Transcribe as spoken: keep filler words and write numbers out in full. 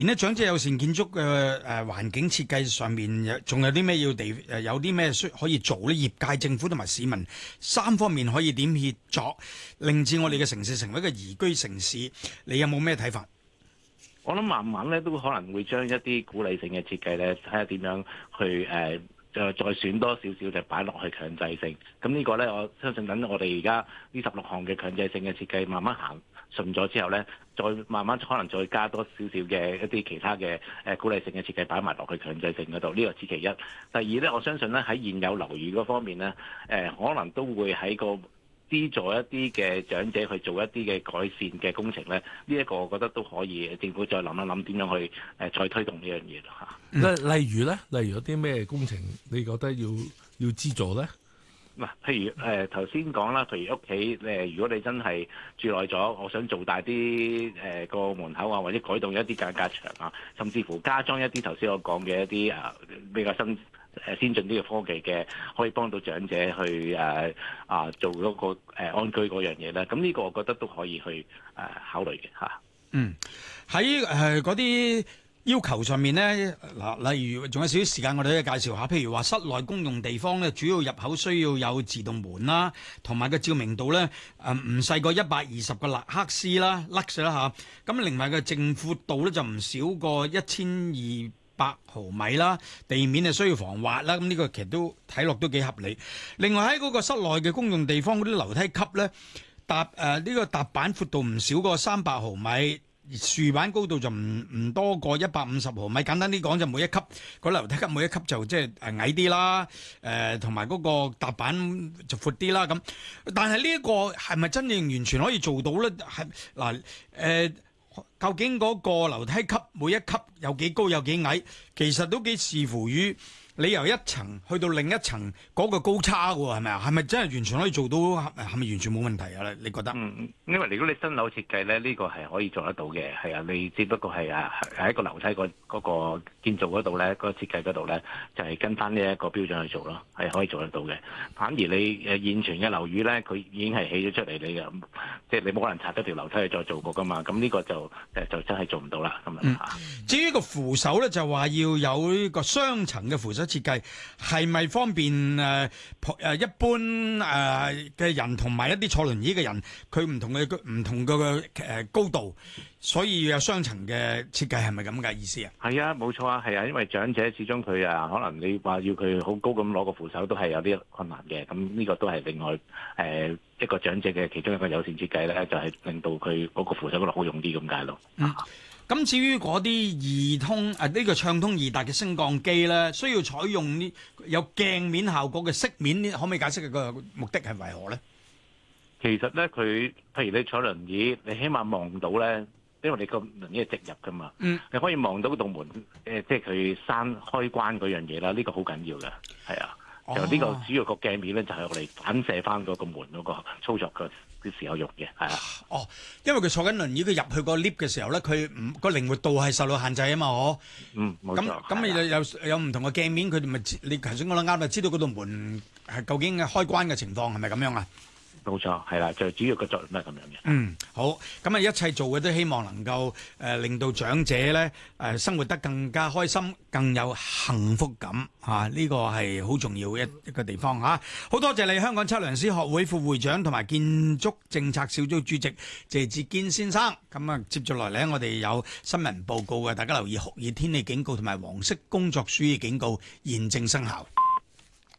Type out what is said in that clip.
咧長者友善建築嘅誒環境設計上面，有仲有啲咩要地誒有啲咩需可以做咧？業界、政府同埋市民三方面可以點協作，令至我哋嘅城市成為一個宜居城市？你有冇咩睇法？ 我諗慢慢咧都可能會將一啲鼓勵性嘅設計咧，睇下點樣去誒。呃就再選多少少就擺落去強制性，咁呢個呢，我相信等我哋而家呢十六項嘅強制性嘅設計慢慢行順咗之後呢，再慢慢可能再加多少少嘅一啲其他嘅誒鼓勵性嘅設計擺埋落去強制性嗰度，呢個此其一。第二呢，我相信呢喺現有樓宇嗰方面呢，誒可能都會喺個資助一啲嘅長者去做一啲嘅改善嘅工程咧，呢、這、一個我覺得都可以，政府再諗一諗點樣去誒再推動呢樣嘢嚇。 例例如咧，例如有啲咩工程你覺得要要資助咧？ 嗱，譬如誒頭先講啦，譬如屋企誒，如果你真係住耐咗，我想做大啲誒個門口啊，或者改動一啲間隔牆啊，甚至乎加裝一啲頭先我講嘅一啲啊比較新誒先進啲嘅科技嘅，可以幫到長者去誒啊做嗰個誒安居嗰樣嘢咧。咁呢個我覺得都可以去誒考慮嘅嚇。 嗯，喺誒嗰啲要求上面呢，嗱，例如仲有少少時間，我哋都要介紹下。譬如話室內公用地方呢，主要入口需要有自動門啦，同埋個照明度呢，誒唔細過一百二十個勒克斯啦，lux 啦嚇。咁另外嘅正闊度呢，就唔少過一千二百毫米啦，地面係需要防滑啦。咁呢個其實都睇落都幾合理。另外喺嗰個室內嘅公用地方嗰啲樓梯級呢，踏誒呢個踏板闊度唔少過三百毫米。豎板高度就唔唔多過一百五十毫米，簡單啲講就每一級個樓梯級每一級就即係誒矮啲啦，誒同埋嗰個踏板就闊啲啦咁。但係呢一個係咪真正完全可以做到咧？係嗱誒，究竟嗰個樓梯級每一級有幾高有幾矮，其實都幾視乎於你由一層去到另一層嗰個高差喎，係咪啊？係咪真係完全可以做到？係咪完全冇問題啊？你覺得？ 嗯，因為如果你新樓設計咧，呢、這個係可以做得到嘅，係啊，你只不過係啊喺一個樓梯個嗰個建造嗰度咧，嗰、那個設計嗰度咧，就係、是、跟翻呢一個標準去做咯，係可以做得到嘅。反而你誒現存嘅樓宇咧，佢已經係起咗出嚟，你嘅即係你冇可能拆咗條樓梯去再做過噶嘛。咁呢個就誒就真係做唔到啦。咁啊、嗯， 至於個扶手咧，就話要有呢個雙層嘅扶手設計，係咪方便誒誒一般誒嘅人同埋一啲坐輪椅嘅人，佢唔同嘅唔同嘅誒高度，所以要有雙層嘅設計，係咪咁嘅意思啊？ 係啊，冇錯啊，係啊，因為長者始終佢啊，可能你話要佢好高咁攞個扶手都係有啲困難嘅，咁呢個都係另外誒、呃、一個長者嘅其中一個友善設計咧，就係、是、令到佢嗰個扶手嗰度好用啲咁解咯。 嗯咁至於嗰啲易通誒呢、啊呢個暢通易達嘅升降機咧，需要採用呢有鏡面效果嘅飾面，可唔可以解釋個目的係為何咧？ 其實咧，佢譬如你坐輪椅，你起碼望到咧，因為你個輪椅係直入噶嘛，嗯、你可以望到嗰道門誒、呃，即係佢閂開關嗰樣嘢啦，呢、呢個好緊要嘅，係啊。哦、就呢個主要個鏡面咧，就係我哋反射翻嗰個門嗰個操作嘅嘅時候用嘅，係啊。哦， 因為佢坐緊輪椅，佢入去個 lift 嘅時候咧，佢唔個靈活度係受到限制啊嘛，嗬。 嗯，冇錯。 咁咁你有有有唔同嘅鏡面，佢哋咪你頭先講得啱，咪知道嗰道門係究竟開關嘅情況係咪咁樣啊？ 冇錯，係啦，就主要個作用都係咁樣嘅。 嗯，好，咁啊，一切做嘅都希望能夠誒、呃、令到長者咧誒、呃、生活得更加開心，更有幸福感嚇，呢、啊這個係好重要一一個地方嚇。好、啊、多謝你，香港測量師學會副會長同埋建築政策小組主席謝志堅先生。咁啊，接住落嚟咧，我哋有新聞報告嘅，大家留意酷熱天氣警告同埋黃色工作暑熱警告現正生效。